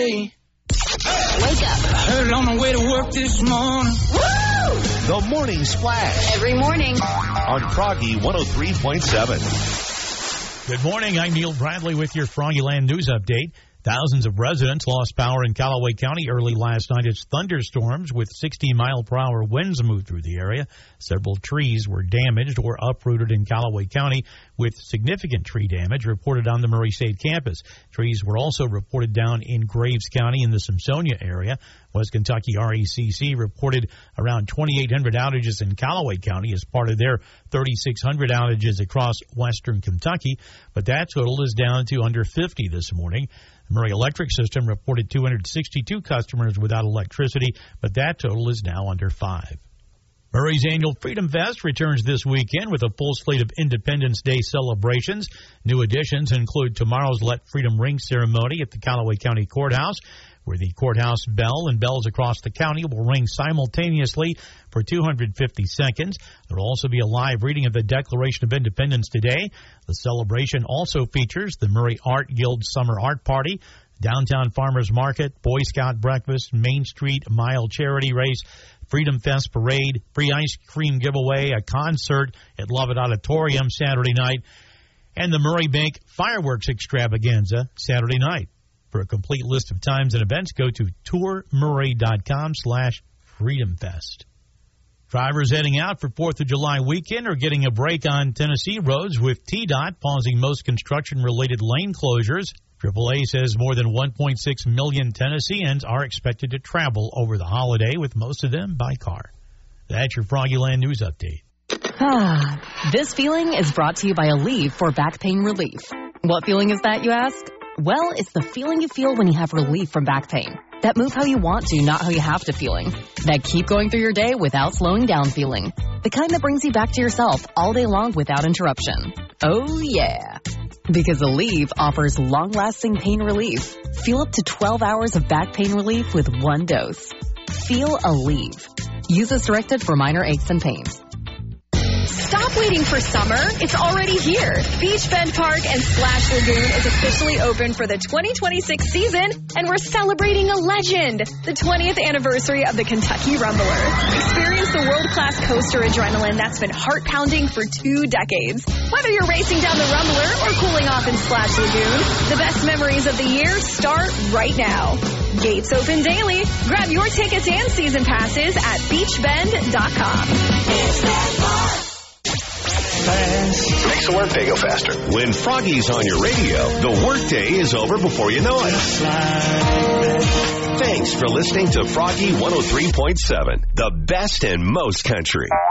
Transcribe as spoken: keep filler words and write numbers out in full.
Wake up. I heard on the way to work this morning. Woo! The Morning Splash. Every morning. On Froggy one oh three point seven. Good morning. I'm Neil Bradley with your Froggyland News Update. Thousands of residents lost power in Callaway County early last night as thunderstorms with sixty mile per hour winds moved through the area. Several trees were damaged or uprooted in Callaway County, with significant tree damage reported on the Murray State campus. Trees were also reported down in Graves County in the Simpsonia area. West Kentucky R E C C reported around twenty-eight hundred outages in Callaway County as part of their thirty-six hundred outages across western Kentucky, but that total is down to under fifty this morning. The Murray Electric System reported two hundred sixty-two customers without electricity, but that total is now under five. Murray's annual Freedom Fest returns this weekend with a full slate of Independence Day celebrations. New additions include tomorrow's Let Freedom Ring ceremony at the Callaway County Courthouse, where the courthouse bell and bells across the county will ring simultaneously for two hundred fifty seconds. There will also be a live reading of the Declaration of Independence today. The celebration also features the Murray Art Guild Summer Art Party, Downtown Farmers Market, Boy Scout Breakfast, Main Street Mile Charity Race, Freedom Fest Parade, free ice cream giveaway, a concert at Lovett Auditorium Saturday night, and the Murray Bank Fireworks Extravaganza Saturday night. For a complete list of times and events, go to tourmurray.com slash freedomfest. Drivers heading out for fourth of July weekend are getting a break on Tennessee roads with T DOT pausing most construction-related lane closures. triple A says more than one point six million Tennesseans are expected to travel over the holiday, with most of them by car. That's your Froggyland News Update. Ah, this feeling is brought to you by Aleve for back pain relief. What feeling is that, you ask? Well, it's the feeling you feel when you have relief from back pain. That move how you want to, not how you have to feeling. That keep going through your day without slowing down feeling. The kind that brings you back to yourself all day long without interruption. Oh, yeah. Because Aleve offers long-lasting pain relief. Feel up to twelve hours of back pain relief with one dose. Feel Aleve. Use as directed for minor aches and pains. Stop waiting for summer. It's already here. Beach Bend Park and Splash Lagoon is officially open for the twenty twenty-six season, and we're celebrating a legend, the twentieth anniversary of the Kentucky Rumbler. Experience the world-class coaster adrenaline that's been heart-pounding for two decades. Whether you're racing down the Rumbler or cooling off in Splash Lagoon, the best memories of the year start right now. Gates open daily. Grab your tickets and season passes at beach bend dot com. Beach Bend Park. Makes the workday go faster. When Froggy's on your radio, the workday is over before you know it. Thanks for listening to Froggy one oh three point seven, the best and most country.